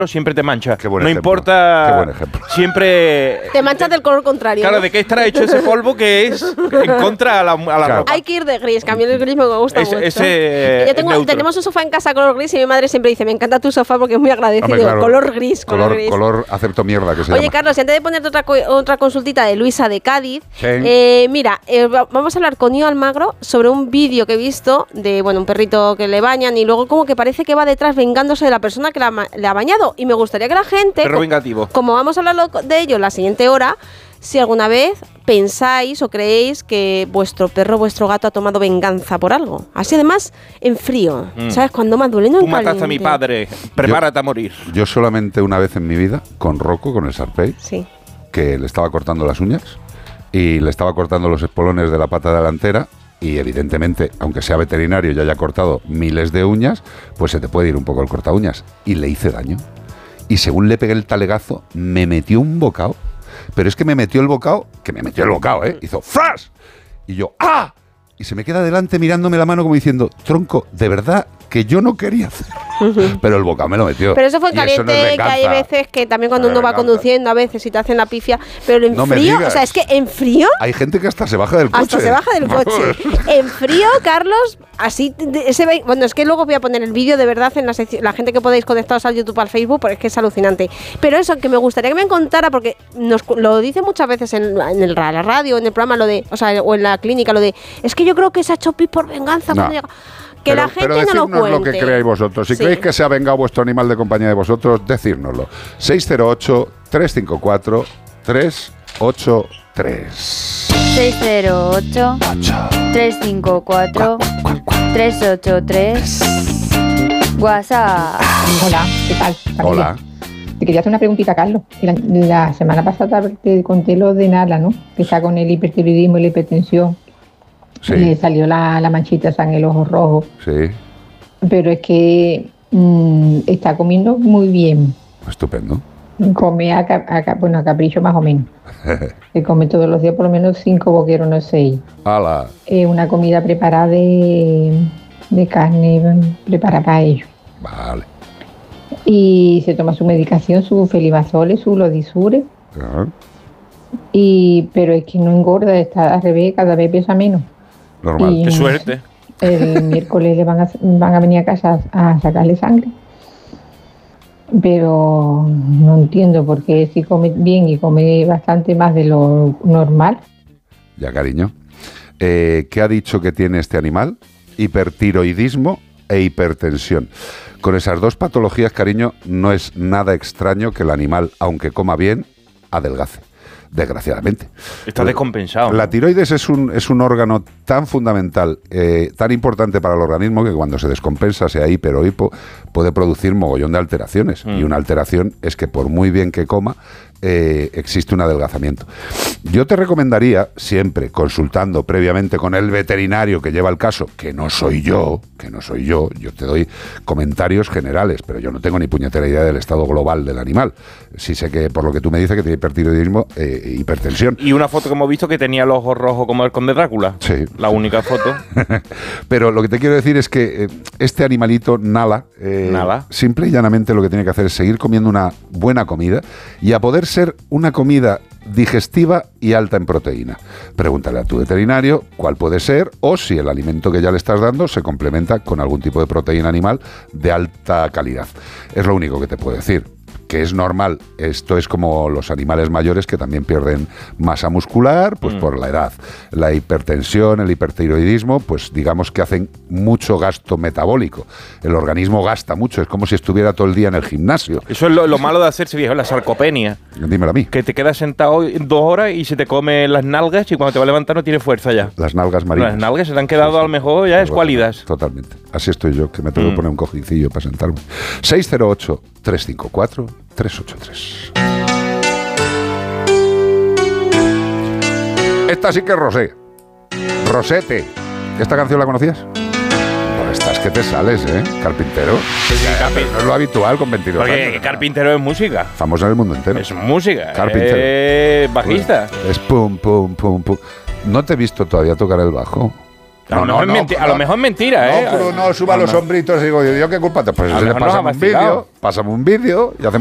siempre te mancha. Qué buen no ejemplo. importa. Qué buen ejemplo. Siempre. Te manchas del color contrario. Claro, ¿no? ¿de qué estará hecho ese polvo que es en contra a la Claro. ropa? Hay que ir de gris, que a mí el gris me gusta mucho. Ese Tenemos un sofá en casa color gris y mi madre siempre dice, me encanta tu sofá porque es muy agradecido. Hombre, claro. Color gris, color gris. Color acepto mierda que se Oye, llama. Carlos, y antes de ponerte otra consultita de Luisa de Cádiz, Sí. mira, vamos a hablar con Ío Almagro sobre un vídeo que he visto de, bueno, un perrito que le bañan y luego como que parece que va detrás vengándose de la persona que le ha bañado. Y me gustaría que la gente, Perro vengativo. como vamos a hablar de ello en la siguiente hora, si alguna vez pensáis o creéis que vuestro perro o vuestro gato ha tomado venganza por algo. Así además, en frío. ¿Sabes? Cuando más duele, no Tú en mataste a mi caliente. padre, prepárate a morir. Yo solamente una vez en mi vida, con Rocco, con el Sarpey, Sí. que le estaba cortando las uñas y le estaba cortando los espolones de la pata delantera y evidentemente, aunque sea veterinario y haya cortado miles de uñas, pues se te puede ir un poco el corta uñas. Y le hice daño. Y según le pegué el talegazo, me metió un bocado. Pero es que me metió el bocado, hizo ¡fras! Y yo ¡ah! Y se me queda delante mirándome la mano como diciendo, tronco, de verdad que yo no quería hacer. Pero el bocado me lo metió. Pero eso fue Y caliente, no es que hay venganza. veces que también cuando No es uno va venganza. conduciendo, a veces si te hacen la pifia, pero en No me frío, digas. o sea, es que en frío, Hay gente que hasta se baja del coche. hasta se baja del coche. En frío, Carlos, así, bueno, es que luego voy a poner el vídeo de verdad en la gente que podéis conectaros al YouTube, al Facebook, porque es que es alucinante. Pero eso, que me gustaría que me contara, porque lo dice muchas veces en la radio, en el programa, o en la clínica, lo de, es que yo creo que se ha hecho pis por venganza. No. cuando llega. Que la gente no lo decírnoslo cuente. lo que creáis vosotros. Si Sí. creéis que se ha vengado vuestro animal de compañía de vosotros, decírnoslo. 608-354-383. 608-354-383. WhatsApp. Hola, ¿qué tal? Hola. Te quería hacer una preguntita, Carlos. La semana pasada te conté lo de Nala, ¿no? Que está con el hipertiroidismo y la hipertensión. Sí, Le salió la manchita esa en el ojo rojo. sí. Pero es que está comiendo muy bien. Estupendo. Come a capricho más o menos. Se come todos los días por lo menos 5 boqueros, no 6. ¡Hala! Una comida preparada de carne preparada para ellos. Vale. Y se toma su medicación, su felibazole, su lodisure. Ah, Pero es que no engorda, está al revés, cada vez pesa menos. normal. Y Qué suerte. el miércoles le van a venir a casa a sacarle sangre. Pero no entiendo por qué si come bien y come bastante más de lo normal. Ya, cariño. ¿Qué ha dicho que tiene este animal? Hipertiroidismo e hipertensión. Con esas dos patologías, cariño, no es nada extraño que el animal, aunque coma bien, adelgace. Desgraciadamente. Está descompensado. La tiroides es un órgano tan fundamental, tan importante para el organismo, que cuando se descompensa, sea hiper o hipo, puede producir mogollón de alteraciones. Y una alteración es que por muy bien que coma, existe un adelgazamiento. Yo te recomendaría, siempre consultando previamente con el veterinario que lleva el caso, que no soy yo, yo te doy comentarios generales, pero yo no tengo ni puñetera idea del estado global del animal. Sí sé que, por lo que tú me dices, que tiene hipertiroidismo, hipertensión. Y una foto que hemos visto que tenía los ojos rojos como el conde Drácula. Sí. La única foto. Pero lo que te quiero decir es que este animalito, Nala, simple y llanamente lo que tiene que hacer es seguir comiendo una buena comida y a poder ser una comida digestiva y alta en proteína. Pregúntale a tu veterinario cuál puede ser o si el alimento que ya le estás dando se complementa con algún tipo de proteína animal de alta calidad. Es lo único que te puedo decir. Que es normal, esto es como los animales mayores que también pierden masa muscular, pues por la edad. La hipertensión, el hipertiroidismo, pues digamos que hacen mucho gasto metabólico. El organismo gasta mucho, es como si estuviera todo el día en el gimnasio. Eso es lo malo de hacerse viejo, la sarcopenia. Dímelo a mí. Que te quedas sentado 2 horas y se te come las nalgas y cuando te va a levantar no tiene fuerza ya. Las nalgas marinas. Las nalgas se te han quedado a lo mejor ya escuálidas. Totalmente. Así estoy yo, que me tengo que poner un cojincillo para sentarme. 608-354-383. Esta sí que es Rosé. Rosete. ¿Esta canción la conocías? Pues estás que te sales, ¿eh? Carpintero. No es lo habitual con 22 Porque años. carpintero es música. Famoso en el mundo entero. Es música. Carpintero. Es bajista. Es pum, pum, pum, pum. No te he visto todavía tocar el bajo. A lo mejor es mentira, ¿eh? No suba los hombritos y digo, ¿yo qué culpa te? Pues pásame un vídeo y hacemos